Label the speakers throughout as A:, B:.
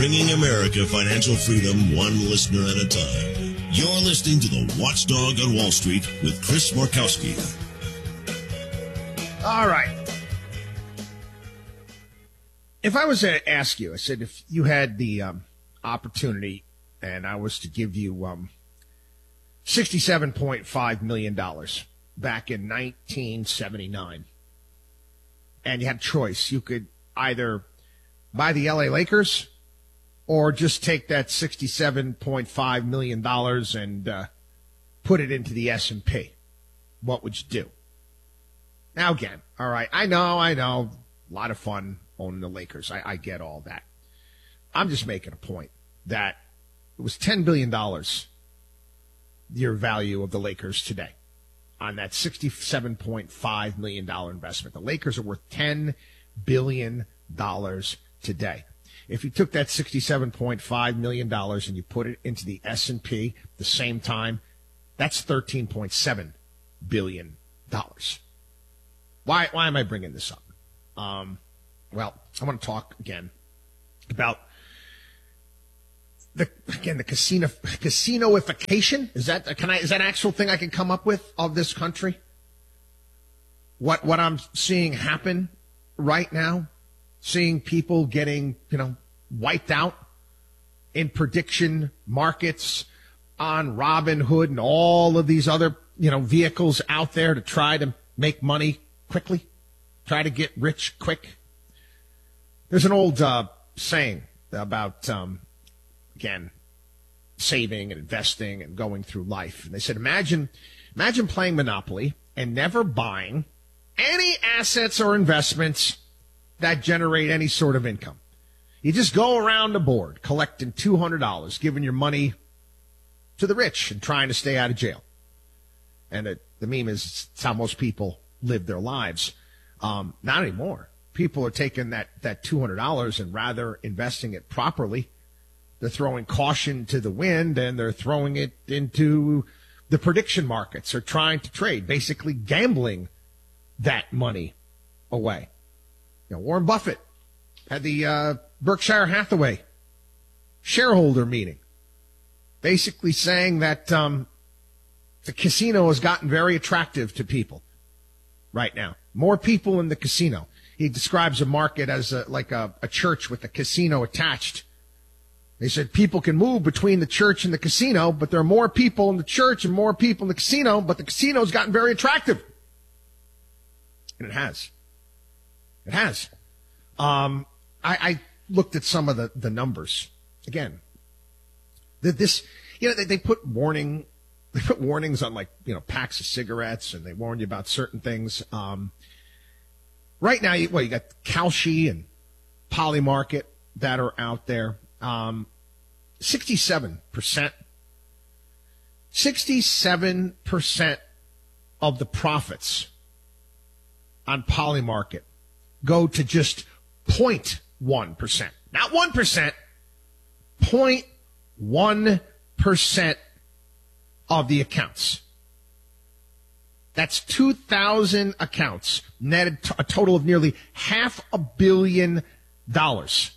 A: bringing America financial freedom one listener at a time. You're listening to The Watchdog on Wall Street with Chris Markowski.
B: All right. If I was to ask you, I said if you had the opportunity and I was to give you $67.5 million back in 1979, and you had a choice, you could either buy the LA Lakers or just take that $67.5 million and put it into the S&P. What would you do? Now, again, all right, I know, a lot of fun owning the Lakers. I get all that. I'm just making a point that it was $10 billion, your value of the Lakers today, on that $67.5 million investment. The Lakers are worth $10 billion today. If you took that $67.5 million and you put it into the S&P at the same time, that's $13.7 billion. Why am I bringing this up? Well, I want to talk again about the casinoification. Is that an actual thing I can come up with of this country? What I'm seeing happen right now, seeing people getting, wiped out in prediction markets on Robinhood and all of these other, vehicles out there to try to make money quickly, try to get rich quick. There's an old saying about, again, saving and investing and going through life. And they said, imagine playing Monopoly and never buying any assets or investments that generate any sort of income. You just go around the board collecting $200, giving your money to the rich and trying to stay out of jail. And the meme is it's how most people live their lives. Not anymore. People are taking that $200 and rather investing it properly. They're throwing caution to the wind and they're throwing it into the prediction markets or trying to trade, basically gambling that money away. Warren Buffett had the Berkshire Hathaway shareholder meeting, basically saying that the casino has gotten very attractive to people right now. More people in the casino. He describes a market as like a church with a casino attached. They said people can move between the church and the casino, but there are more people in the church and more people in the casino, but the casino's gotten very attractive. And it has. It has. I looked at some of the numbers. Again, they put warnings on packs of cigarettes and they warn you about certain things. Right now, you got Kalshi and Polymarket that are out there. 67% of the profits on Polymarket go to just 0.1%. Not 1%, 0.1% of the accounts. That's 2,000 accounts, netted a total of nearly $500 million. There's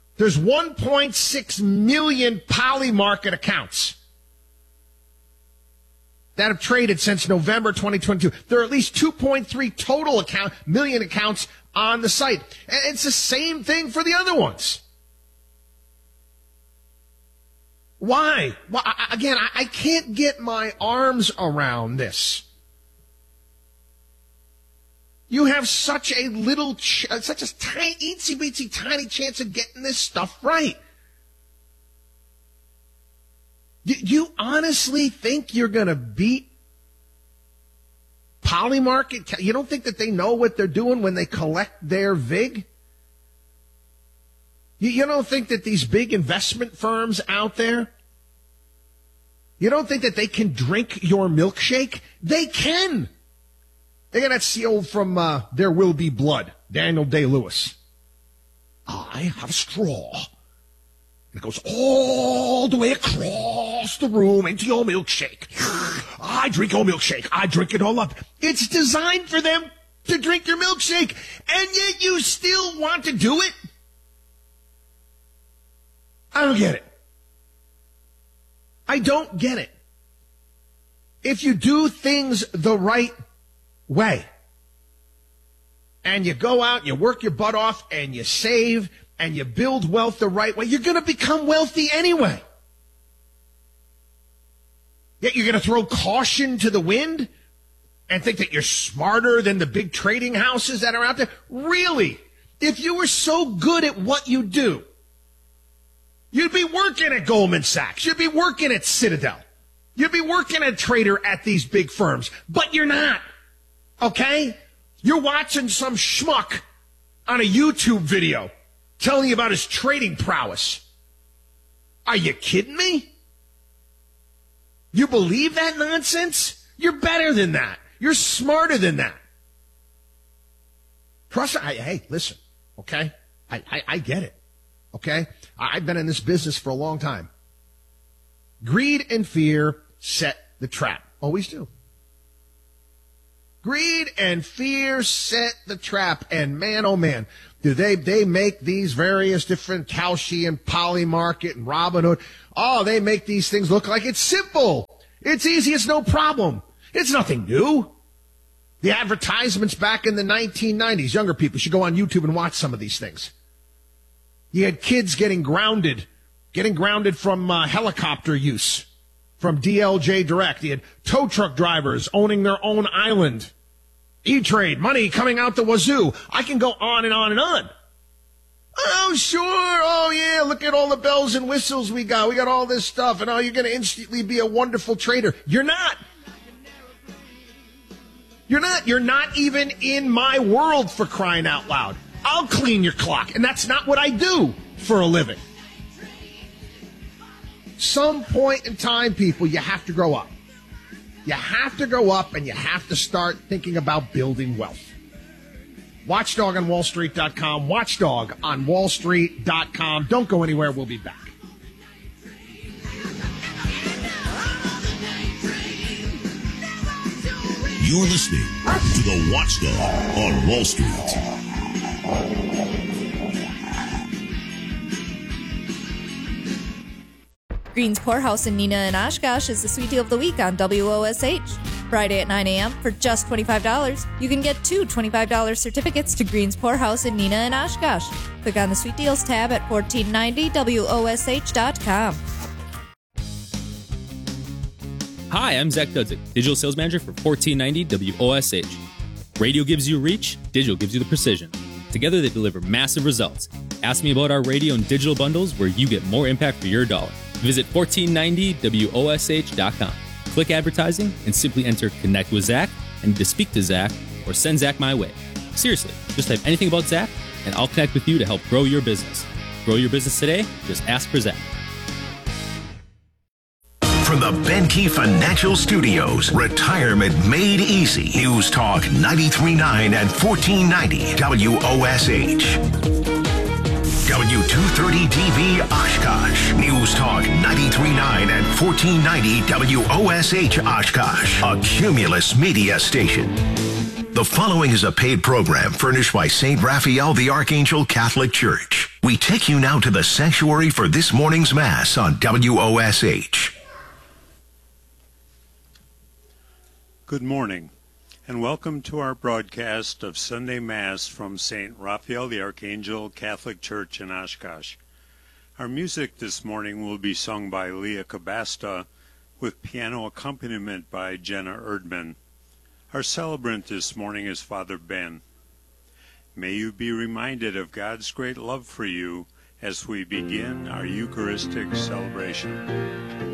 B: 1.6 million Polymarket accounts that have traded since November 2022. There are at least 2.3 million accounts on the site. And it's the same thing for the other ones. Why? Well, again, I can't get my arms around this. You have such a such a tiny, itsy-bitsy, tiny chance of getting this stuff right. You honestly think you're going to beat Polymarket? You don't think that they know what they're doing when they collect their VIG? You don't think that these big investment firms out there, you don't think that they can drink your milkshake? They can. They got that seal from There Will Be Blood, Daniel Day-Lewis. I have a straw. And it goes all the way across the room into your milkshake. I drink your milkshake. I drink it all up. It's designed for them to drink your milkshake. And yet you still want to do it? I don't get it. I don't get it. If you do things the right way, and you go out, you work your butt off, and you save, and you build wealth the right way, you're going to become wealthy anyway. Yet you're going to throw caution to the wind and think that you're smarter than the big trading houses that are out there? Really? If you were so good at what you do, you'd be working at Goldman Sachs. You'd be working at Citadel. You'd be working a trader at these big firms. But you're not. Okay? You're watching some schmuck on a YouTube video telling you about his trading prowess. Are you kidding me? You believe that nonsense? You're better than that. You're smarter than that. Trust me. Hey, listen, okay? I get it, okay? I've been in this business for a long time. Greed and fear set the trap. Always do. Greed and fear set the trap. And man, oh man, do they make these various different Kalshi and Polymarket and Robinhood. Oh, they make these things look like it's simple. It's easy. It's no problem. It's nothing new. The advertisements back in the 1990s, younger people should go on YouTube and watch some of these things. You had kids getting grounded from helicopter use, from DLJ Direct. You had tow truck drivers owning their own island. E-Trade, money coming out the wazoo. I can go on and on and on. Oh, sure. Oh, yeah. Look at all the bells and whistles we got. We got all this stuff. And oh, you're going to instantly be a wonderful trader. You're not. You're not. You're not even in my world, for crying out loud. I'll clean your clock. And that's not what I do for a living. Some point in time, people, you have to grow up. You have to grow up and you have to start thinking about building wealth. WatchDogOnWallStreet.com. WatchdogOnWallStreet.com. Don't go anywhere. We'll be back.
A: You're listening to the Watchdog on Wall Street.
C: Green's Poorhouse in Neenah and Oshkosh is the sweet deal of the week on WOSH. Friday at 9 a.m. for just $25. You can get 2 $25 certificates to Green's Poorhouse in Neenah and Oshkosh. Click on the Sweet Deals tab at 1490WOSH.com.
D: Hi, I'm Zach Dudzik, Digital Sales Manager for 1490 WOSH. Radio gives you reach, digital gives you the precision. Together they deliver massive results. Ask me about our radio and digital bundles where you get more impact for your dollar. Visit 1490WOSH.com. Click advertising and simply enter Connect with Zach and to speak to Zach or send Zach my way. Seriously, just type anything about Zach and I'll connect with you to help grow your business. Grow your business today? Just ask for Zach.
E: From the Benke Financial Studios, Retirement Made Easy. News Talk 93.9 and 1490 WOSH. W230DB Oshkosh. News Talk 93.9 and 1490 WOSH Oshkosh. A Cumulus media station. The following is a paid program furnished by St. Raphael the Archangel Catholic Church. We take you now to the sanctuary for this morning's Mass on WOSH.
F: Good morning, and welcome to our broadcast of Sunday Mass from St. Raphael the Archangel Catholic Church in Oshkosh. Our music this morning will be sung by Leah Cabasta with piano accompaniment by Jenna Erdman. Our celebrant this morning is Father Ben. May you be reminded of God's great love for you as we begin our Eucharistic celebration.